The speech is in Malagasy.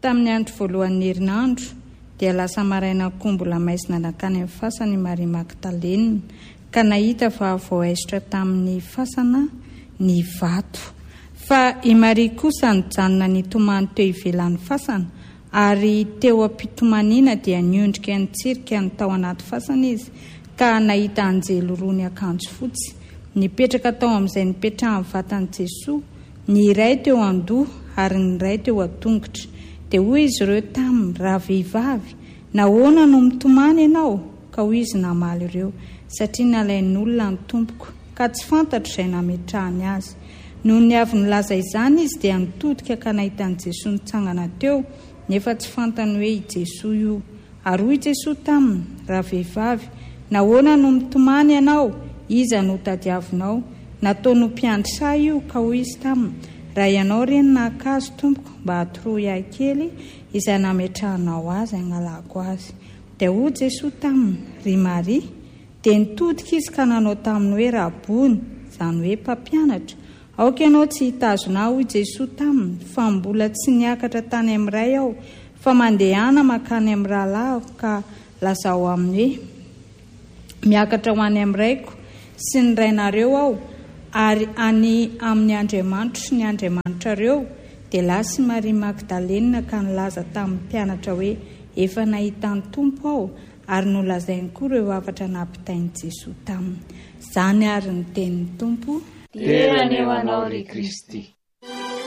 Tamin'ny andro voalohan'ny herinandro dia lasa maraina kombola maisina nakany amin'ny fasana Maria Magdalena ka nahita fa voaisitra tamin'ny fasana ny vato. Fa i Maria kosa nijanona nitomany teo ivelan'ny fasana ary teo am-pitomaniana dia niondrika nitsirika ny tao anaty fasana izy ka nahita anjelo roa ny akanjo fotsy nipetraka tao amin'izay nipetrahan'ny vatan'i Jesoa, ny iray teo an-doha ary ny iray teo an-tongotra. Dia hoy izy ireo taminy, raha vehivavy, nahoana no mitomany ianao? Ka hoy izy namaly ireo, satria nalain'olona ny tompoko ka tsy fantatro izay nametrahany azy. Noho ny avy nilaza izany izy dia nitodika ka nahitan'i Jesoa nitsangana teo, nefa tsy fantany hoe i Jesoa io. Ary hoy Jesoa taminy, raha vehivavy, nahoana no mitomany ianao? Iza no tadiavinao? Nataonao mpiandry io? Ka hoy izy taminy, raha ianao reny nahakazo tompoko mba hatoroy ahy kely izay nametrahanao azy hanalako azy. Dia hoy Jesoa taminy, ry Maria. Dia nitodika izy ka nanao taminy hoe rabony, izany hoe mpampianatra. Aoka ianao tsy hitazona ahy, hoy Jesoa taminy, fa mbola tsy niakatra tany amin'iray aho, fa mandehana makany amin'ny rahalahy ka lazao aminy hoe miakatra ho any amin'iraiko sy ny rainareo aho, ary any amin'ny Andriamanitra sy ny Andriamanitrareo. Dia lasy Maria Magdalena ka nilaza tamin'ny mpianatra hoe efa nahita ny Tompo aho, ary nolazainy koa ireo hafatra nampitain'i Jesoa taminy. Izany ary ny tenin'ny Tompo. Tena eo anao ry Kristy.